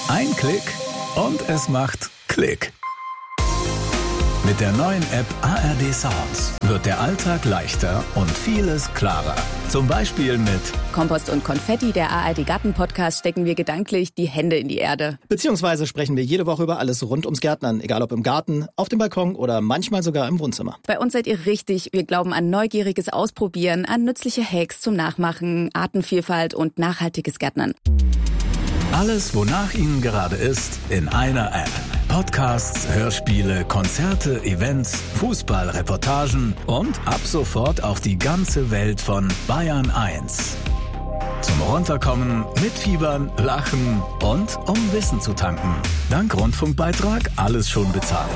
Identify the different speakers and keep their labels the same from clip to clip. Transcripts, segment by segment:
Speaker 1: Ein Klick und es macht Klick. Mit der neuen App ARD Sounds wird der Alltag leichter und vieles klarer. Zum Beispiel mit
Speaker 2: Kompost und Konfetti, der ARD Garten-Podcast, stecken wir gedanklich die Hände in die Erde.
Speaker 3: Beziehungsweise sprechen wir jede Woche über alles rund ums Gärtnern, egal ob im Garten, auf dem Balkon oder manchmal sogar im Wohnzimmer.
Speaker 2: Bei uns seid ihr richtig. Wir glauben an neugieriges Ausprobieren, an nützliche Hacks zum Nachmachen, Artenvielfalt und nachhaltiges Gärtnern.
Speaker 1: Alles, wonach Ihnen gerade ist, in einer App. Podcasts, Hörspiele, Konzerte, Events, Fußball-Reportagen und ab sofort auch die ganze Welt von Bayern 1. Zum Runterkommen, mitfiebern, lachen und um Wissen zu tanken. Dank Rundfunkbeitrag alles schon bezahlt.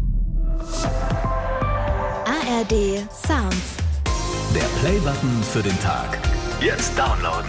Speaker 4: ARD Sounds.
Speaker 1: Der Play-Button für den Tag. Jetzt downloaden.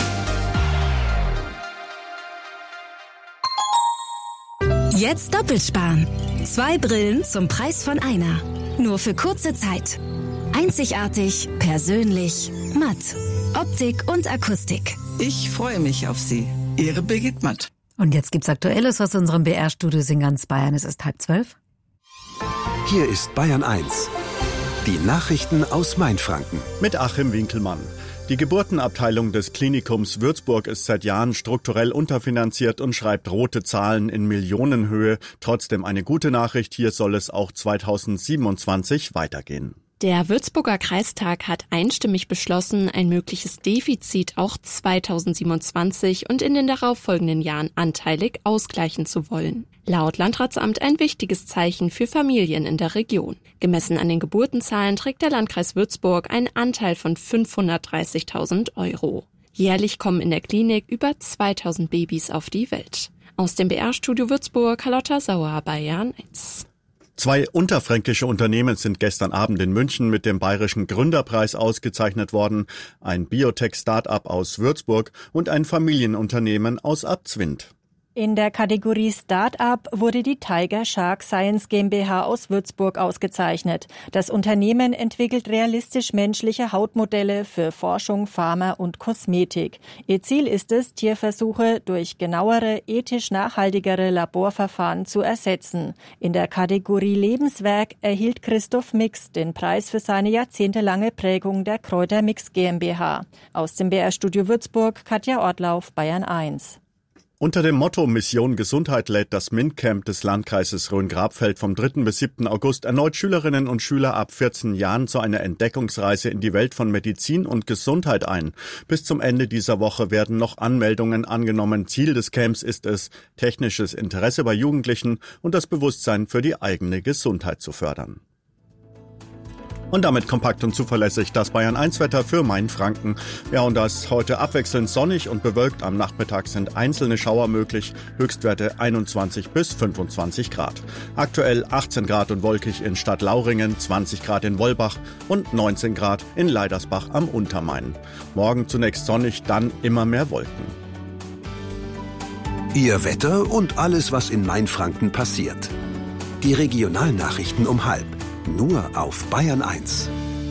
Speaker 5: Jetzt doppelt sparen. 2 Brillen zum Preis von einer. Nur für kurze Zeit. Einzigartig, persönlich, matt. Optik und Akustik.
Speaker 6: Ich freue mich auf Sie. Ihre Birgit Matt.
Speaker 7: Und jetzt gibt's Aktuelles aus unserem BR-Studio in ganz Bayern. Es ist 11:30.
Speaker 8: Hier ist Bayern 1. Die Nachrichten aus Mainfranken.
Speaker 9: Mit Achim Winkelmann. Die Geburtenabteilung des Klinikums Würzburg ist seit Jahren strukturell unterfinanziert und schreibt rote Zahlen in Millionenhöhe. Trotzdem eine gute Nachricht, hier soll es auch 2027 weitergehen.
Speaker 10: Der Würzburger Kreistag hat einstimmig beschlossen, ein mögliches Defizit auch 2027 und in den darauffolgenden Jahren anteilig ausgleichen zu wollen. Laut Landratsamt ein wichtiges Zeichen für Familien in der Region. Gemessen an den Geburtenzahlen trägt der Landkreis Würzburg einen Anteil von 530.000 €. Jährlich kommen in der Klinik über 2.000 Babys auf die Welt. Aus dem BR-Studio Würzburg, Carlotta Sauer, Bayern 1.
Speaker 9: 2 unterfränkische Unternehmen sind gestern Abend in München mit dem Bayerischen Gründerpreis ausgezeichnet worden. Ein Biotech-Start-up aus Würzburg und ein Familienunternehmen aus Abzwind.
Speaker 11: In der Kategorie Start-up wurde die Tiger Shark Science GmbH aus Würzburg ausgezeichnet. Das Unternehmen entwickelt realistisch menschliche Hautmodelle für Forschung, Pharma und Kosmetik. Ihr Ziel ist es, Tierversuche durch genauere, ethisch nachhaltigere Laborverfahren zu ersetzen. In der Kategorie Lebenswerk erhielt Christoph Mix den Preis für seine jahrzehntelange Prägung der Kräutermix GmbH. Aus dem BR-Studio Würzburg, Katja Ortlauf, Bayern 1.
Speaker 9: Unter dem Motto Mission Gesundheit lädt das MINT-Camp des Landkreises Rhön-Grabfeld vom 3. bis 7. August erneut Schülerinnen und Schüler ab 14 Jahren zu einer Entdeckungsreise in die Welt von Medizin und Gesundheit ein. Bis zum Ende dieser Woche werden noch Anmeldungen angenommen. Ziel des Camps ist es, technisches Interesse bei Jugendlichen und das Bewusstsein für die eigene Gesundheit zu fördern. Und damit kompakt und zuverlässig das Bayern-1-Wetter für Mainfranken. Ja, und da ist heute abwechselnd sonnig und bewölkt. Am Nachmittag sind einzelne Schauer möglich. Höchstwerte 21 bis 25 Grad. Aktuell 18 Grad und wolkig in Stadt Lauringen, 20 Grad in Wollbach und 19 Grad in Leidersbach am Untermain. Morgen zunächst sonnig, dann immer mehr Wolken.
Speaker 8: Ihr Wetter und alles, was in Mainfranken passiert. Die Regionalnachrichten um 12:30. Nur auf Bayern 1.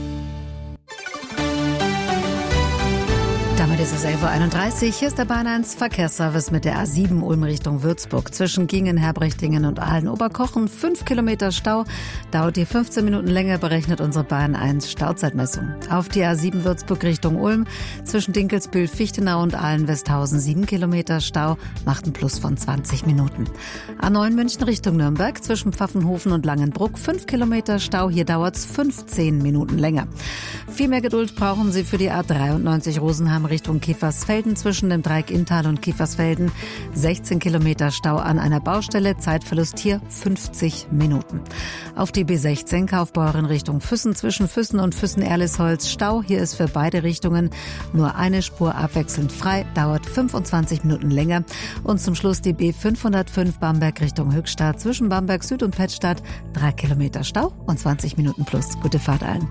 Speaker 7: Damit ist es 11:31 Uhr. Hier ist der Bayern 1 Verkehrsservice mit der A7 Ulm Richtung Würzburg. Zwischen Gingen, Herbrechtingen und Aalen-Oberkochen 5 Kilometer Stau. Dauert die 15 Minuten länger, berechnet unsere Bayern 1 Stauzeitmessung. Auf die A7 Würzburg Richtung Ulm. Zwischen Dinkelsbühl, Fichtenau und Aalen-Westhausen 7 Kilometer Stau. Macht einen Plus von 20 Minuten. A9 München Richtung Nürnberg. Zwischen Pfaffenhofen und Langenbruck 5 Kilometer Stau. Hier dauert es 15 Minuten länger. Viel mehr Geduld brauchen Sie für die A93 Rosenheim Richtung Kiefersfelden zwischen dem Dreieck Inntal und Kiefersfelden. 16 Kilometer Stau an einer Baustelle, Zeitverlust hier 50 Minuten. Auf die B16 Kaufbeuren Richtung Füssen zwischen Füssen und Füssen-Erlisholz Stau. Hier ist für beide Richtungen nur eine Spur abwechselnd frei, dauert 25 Minuten länger. Und zum Schluss die B505 Bamberg Richtung Höchstadt zwischen Bamberg Süd und Pettstadt 3 Kilometer Stau und 20 Minuten plus. Gute Fahrt allen.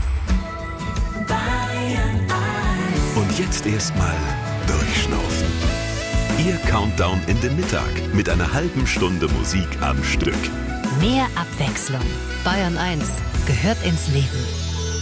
Speaker 8: Und jetzt erstmal durchschnaufen. Ihr Countdown in den Mittag mit einer halben Stunde Musik am Stück.
Speaker 5: Mehr Abwechslung. Bayern 1 gehört ins Leben.